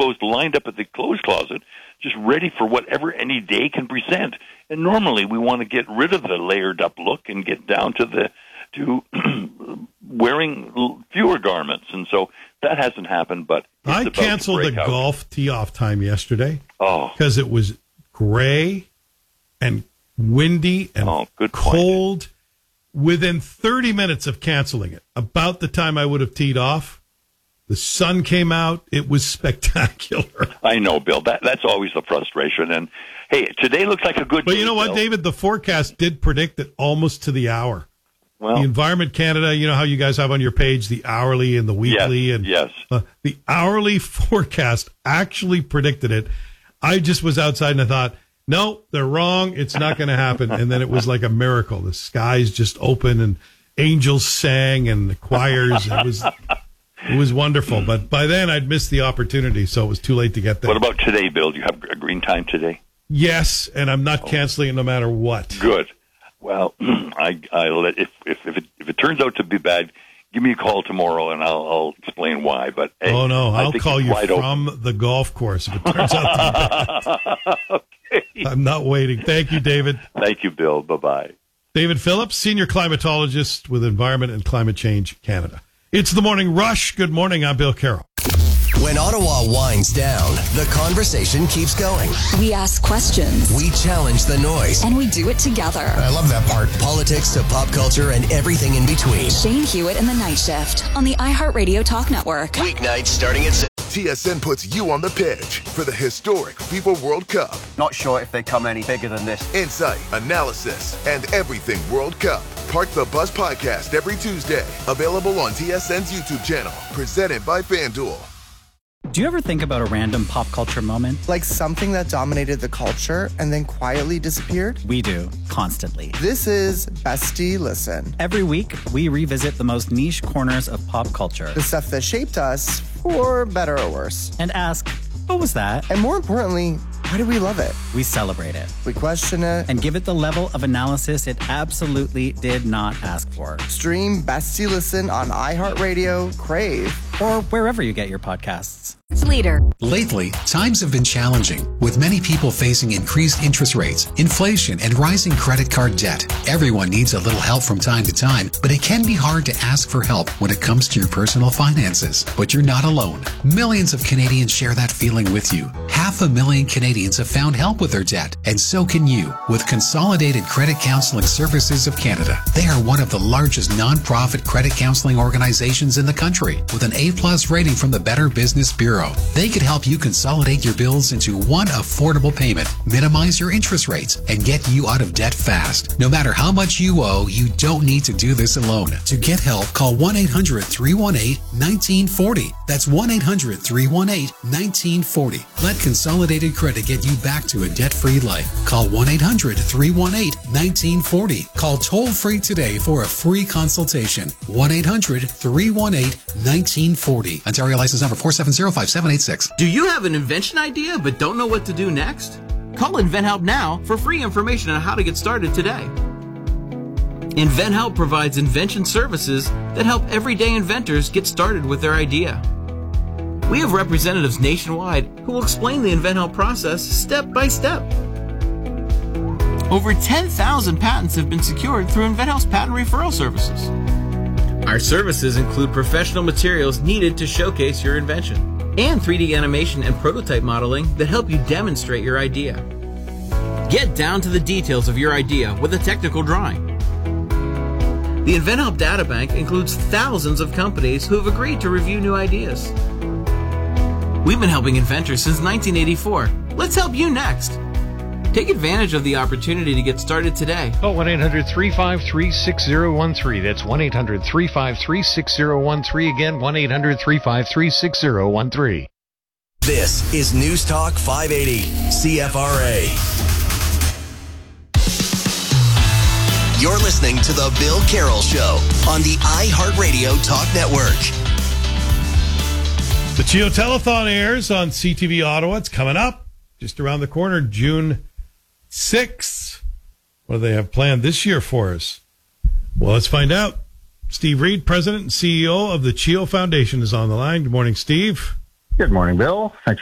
clothes lined up at the clothes closet, just ready for whatever any day can present. And normally we want to get rid of the layered up look and get down to wearing fewer garments. And so that hasn't happened, but I canceled the golf tee-off time yesterday Oh, because it was gray and windy and cold. Within 30 minutes of canceling it, about the time I would have teed off, the sun came out. It was spectacular. I know, Bill. That's always the frustration. And, hey, today looks like a good day. But you know what, Bill? David? The forecast did predict it almost to the hour. Well, the Environment Canada, you know how you guys have on your page the hourly and the weekly? Yes. The hourly forecast actually predicted it. I just was outside and I thought, no, they're wrong. It's not going to happen. And then it was like a miracle. The skies just opened and angels sang and the choirs. It was wonderful. But by then I'd missed the opportunity, so it was too late to get there. What about today, Bill? Do you have a green time today? Yes, and I'm not canceling it no matter what. Good. Well, I'll let if it turns out to be bad, give me a call tomorrow and I'll explain why. But hey, I'll call you from the golf course if it turns out to be bad. Okay. I'm not waiting. Thank you, David. Thank you, Bill. Bye-bye. David Phillips, senior climatologist with Environment and Climate Change Canada. It's the Morning Rush. Good morning. I'm Bill Carroll. When Ottawa winds down, the conversation keeps going. We ask questions. We challenge the noise. And we do it together. I love that part. Politics to pop culture and everything in between. Shane Hewitt and the Night Shift on the iHeartRadio Talk Network. Weeknights starting at 6. TSN puts you on the pitch for the historic FIFA World Cup. Not sure if they come any bigger than this. Insight, analysis, and everything World Cup. Park the Bus podcast every Tuesday. Available on TSN's YouTube channel. Presented by FanDuel. Do you ever think about a random pop culture moment? Like something that dominated the culture and then quietly disappeared? We do, constantly. This is Bestie Listen. Every week, we revisit the most niche corners of pop culture. The stuff that shaped us, for better or worse. And ask, what was that? And more importantly, why do we love it? We celebrate it. We question it. And give it the level of analysis it absolutely did not ask for. Stream Bestie Listen on iHeartRadio, Crave, or wherever you get your podcasts. Leader. Lately, times have been challenging, with many people facing increased interest rates, inflation, and rising credit card debt. Everyone needs a little help from time to time, but it can be hard to ask for help when it comes to your personal finances. But you're not alone. Millions of Canadians share that feeling with you. 500,000 Canadians have found help with their debt, and so can you with Consolidated Credit Counseling Services of Canada. They are one of the largest non-profit credit counseling organizations in the country, with an A+ rating from the Better Business Bureau. They could help you consolidate your bills into one affordable payment, minimize your interest rates, and get you out of debt fast. No matter how much you owe, you don't need to do this alone. To get help, call 1-800-318-1940. That's 1-800-318-1940. Let Consolidated Credit get you back to a debt-free life. Call 1-800-318-1940. Call toll-free today for a free consultation. 1-800-318-1940. Ontario license number 4705786. Do you have an invention idea but don't know what to do next? Call InventHelp now for free information on how to get started today. InventHelp provides invention services that help everyday inventors get started with their idea. We have representatives nationwide who will explain the InventHelp process step by step. Over 10,000 patents have been secured through InventHelp's patent referral services. Our services include professional materials needed to showcase your invention, and 3D animation and prototype modeling that help you demonstrate your idea. Get down to the details of your idea with a technical drawing. The InventHelp Databank includes thousands of companies who have agreed to review new ideas. We've been helping inventors since 1984. Let's help you next. Take advantage of the opportunity to get started today. Call 1-800-353-6013. That's 1-800-353-6013. Again, 1-800-353-6013. This is News Talk 580, CFRA. You're listening to The Bill Carroll Show on the iHeartRadio Talk Network. The Chio Telethon airs on CTV Ottawa. It's coming up just around the corner, June 6th. What do they have planned this year for us? Well, let's find out. Steve Reed, President and CEO of the Chio Foundation, is on the line. Good morning, Steve. Good morning, Bill. Thanks